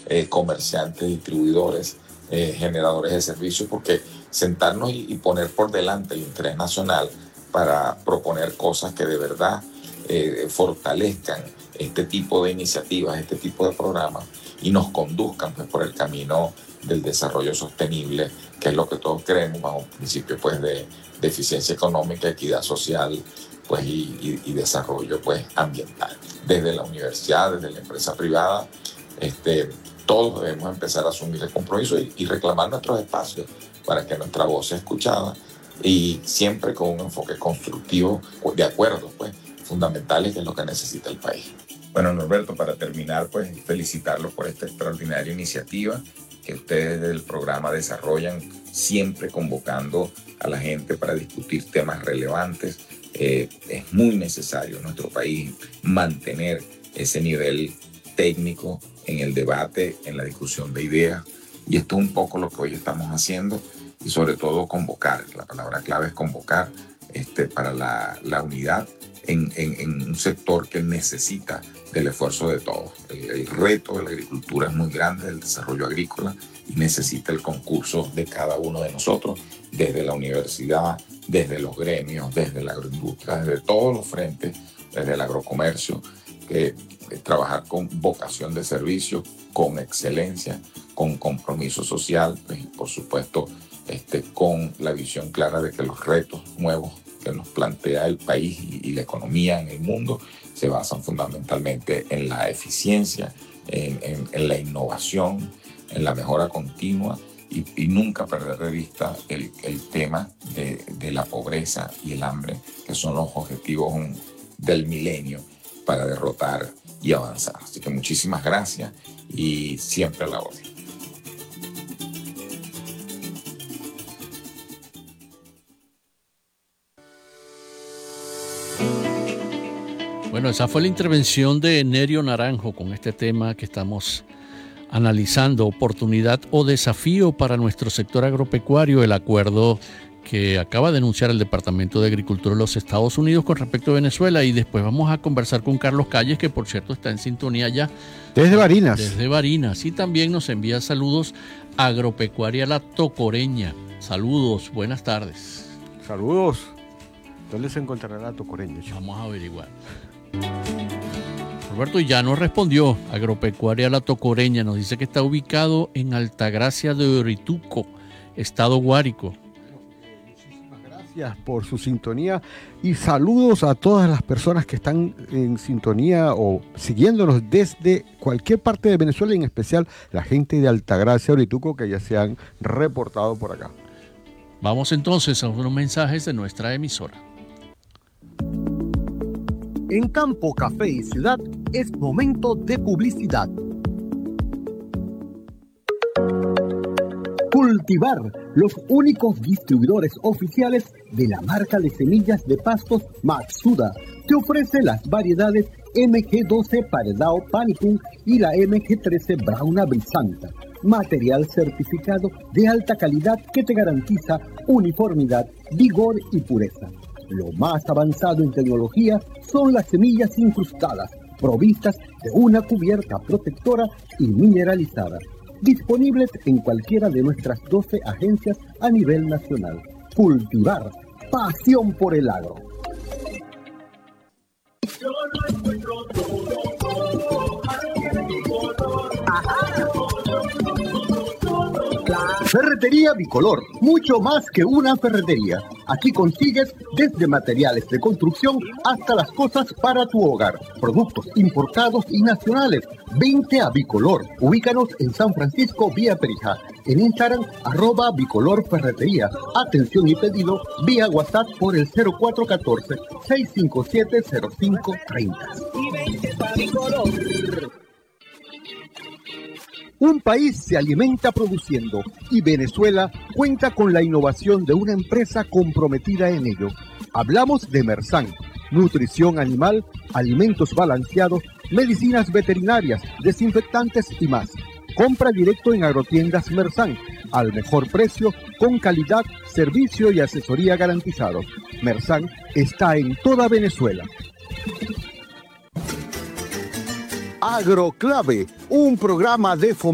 comerciantes, distribuidores, generadores de servicios, porque sentarnos y poner por delante el interés nacional para proponer cosas que de verdad fortalezcan este tipo de iniciativas, este tipo de programas y nos conduzcan pues, por el camino del desarrollo sostenible, que es lo que todos queremos, bajo un principio pues, de eficiencia económica, equidad social pues, y desarrollo pues, ambiental. Desde la universidad, desde la empresa privada, todos debemos empezar a asumir el compromiso y reclamar nuestros espacios para que nuestra voz sea escuchada y siempre con un enfoque constructivo, de acuerdo pues, fundamentales, que es lo que necesita el país. Bueno, Norberto, para terminar, pues felicitarlos por esta extraordinaria iniciativa que ustedes del programa desarrollan, siempre convocando a la gente para discutir temas relevantes. Es muy necesario en nuestro país mantener ese nivel técnico en el debate, en la discusión de ideas, y esto es un poco lo que hoy estamos haciendo, y sobre todo convocar. La palabra clave es convocar para la unidad en un sector que necesita del esfuerzo de todos. El reto de la agricultura es muy grande, del desarrollo agrícola, y necesita el concurso de cada uno de nosotros, desde la universidad, desde los gremios, desde la agroindustria, desde todos los frentes, desde el agrocomercio, que trabajar con vocación de servicio, con excelencia, con compromiso social, pues, y por supuesto con la visión clara de que los retos nuevos que nos plantea el país y la economía en el mundo se basan fundamentalmente en la eficiencia, en la innovación, en la mejora continua y nunca perder de vista el tema de la pobreza y el hambre, que son los objetivos del milenio para derrotar y avanzar. Así que muchísimas gracias y siempre a la orden. Bueno, esa fue la intervención de Nerio Naranjo con este tema que estamos analizando, oportunidad o desafío para nuestro sector agropecuario, el acuerdo que acaba de anunciar el Departamento de Agricultura de los Estados Unidos con respecto a Venezuela. Y después vamos a conversar con Carlos Calles, que por cierto está en sintonía ya. Desde Barinas. Desde Barinas. Y también nos envía saludos a Agropecuaria La Tocoreña. Saludos, buenas tardes. Saludos. ¿Dónde se encontrará La Tocoreña? Vamos a averiguar. Roberto ya nos respondió. Agropecuaria La Tocoreña nos dice que está ubicado en Altagracia de Orituco, estado Guárico. Muchísimas gracias por su sintonía y saludos a todas las personas que están en sintonía o siguiéndonos desde cualquier parte de Venezuela, y en especial la gente de Altagracia, Orituco, que ya se han reportado por acá. Vamos entonces a unos mensajes de nuestra emisora. En Campo, Café y Ciudad es momento de publicidad. Cultivar, los únicos distribuidores oficiales de la marca de semillas de pastos Matsuda, te ofrece las variedades MG12 Paredao Panicum y la MG13 Brauna Brisanta, material certificado de alta calidad que te garantiza uniformidad, vigor y pureza. Lo más avanzado en tecnología son las semillas incrustadas, provistas de una cubierta protectora y mineralizada. Disponibles en cualquiera de nuestras 12 agencias a nivel nacional. Cultivar, pasión por el agro. Yo no encuentro todo, Ferretería Bicolor, mucho más que una ferretería. Aquí consigues desde materiales de construcción hasta las cosas para tu hogar. Productos importados y nacionales. Vente a Bicolor. Ubícanos en San Francisco, vía Perijá. En Instagram, @Bicolor Ferretería. Atención y pedido vía WhatsApp por el 0414-657-0530. Y vente para Bicolor. Un país se alimenta produciendo y Venezuela cuenta con la innovación de una empresa comprometida en ello. Hablamos de Mersan, nutrición animal, alimentos balanceados, medicinas veterinarias, desinfectantes y más. Compra directo en Agrotiendas Mersan, al mejor precio, con calidad, servicio y asesoría garantizados. Mersan está en toda Venezuela. Agroclave, un programa de fomento